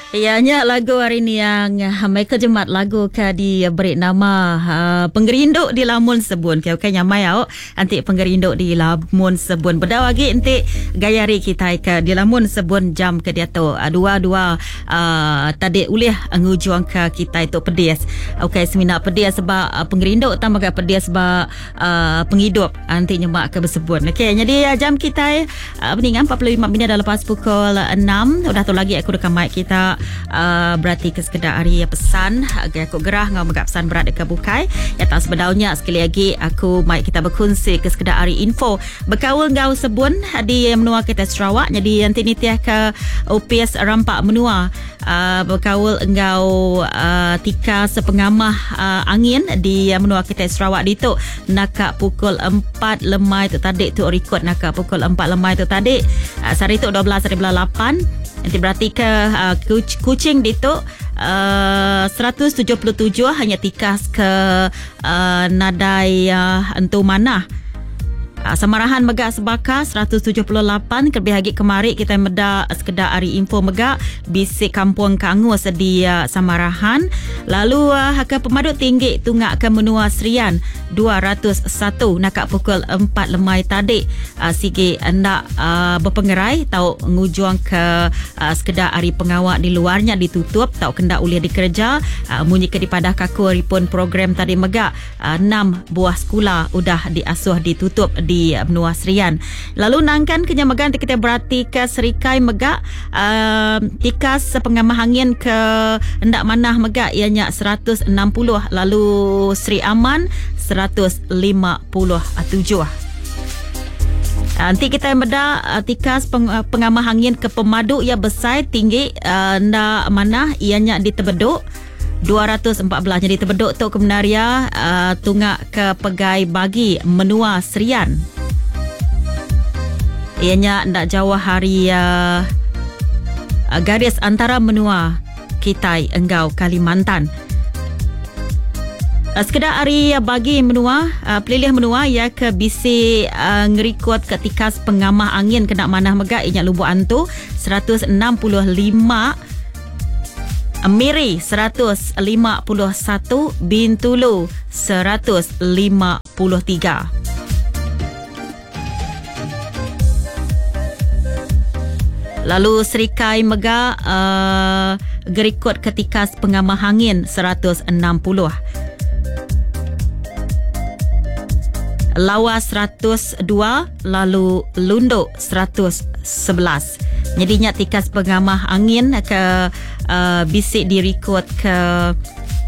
Ianya lagu hari ni yang Michael Jemat lagu ka diberi nama Pengerinduk di Lamun Sebun. Kau nyamai awak anti pengerinduk di Lamun Sebun. Beda lagi anti gayari kita ke di Lamun Sebun jam ke dia tu. Dua tadi ulih ngujuang ke kita itu pedes. Okey semina pedes sebab pengerinduk utama ke pedes sebab penghidup anti nyemak ke bersebun. Okey jadi jam kita peningan 45 minit dah lepas pukul 6. Udah tu lagi aku rekam mic kita. Berarti ke sekedar hari pesan agar aku gerah ngau megap pesan berat dekat bukai ya tak sebedaunya sekali lagi aku mai kita berkongsi ke sekedar hari info berkawal ngau sebun di menua kita Sarawak. Jadi nanti ni tiah ke OPS rampak menua berkawal ngau tika sepengamah angin di menua kita Sarawak di tu nakak pukul 4 lemai tu tadi tu rekod nakak pukul 4 lemai tu tadi sehari tu 12 hari bulan 8. Nanti berarti ke Kuching di tu 177 hanya tikas ke nadai entu manah. Samarahan megak sebaka 178 kelebih lagi kemari kita meda sekedar hari info megak bisik kampung Kangus di Samarahan. Lalu haka pemaduk tinggi tunggak ke menua Serian 201 nakak pukul 4 lemai tadi sigi hendak berpengerai tau ngujuang ke sekedar hari pengawak di luarnya ditutup tau kendak uliah dikerja munyi ke dipadah kaku ripun program tadi megak 6 buah sekolah udah diasuh ditutup di benua Serian. Lalu nangkan kenyamagan kita berarti ke Serikai megak tikas pengamah angin ke hendak manah megak ianya 160 lalu Seri Aman 157. Nanti kita beda tikas pengamah angin ke Pemadu ia besar tinggi ndak manah ianya di Tebeduk 214 jadi Tebeduk tu kebenaria tunggak ke Pegai Bagi menua Serian ianya ndak jauh hari garis antara menua Kitai Enggau Kalimantan. Sekedar hari bagi menua pelilih menua ya ke bisi ngerikut ke tikas pengamah angin kena manah megak inya Lubuk Antu 165 Miri 151 Bintulu 153. Lalu Serikai Megak gerikut ketikas pengamah angin 160. Lawas 102 lalu Lunduk 111. Jadinya tikas pengamah angin ke bisik dirikut ke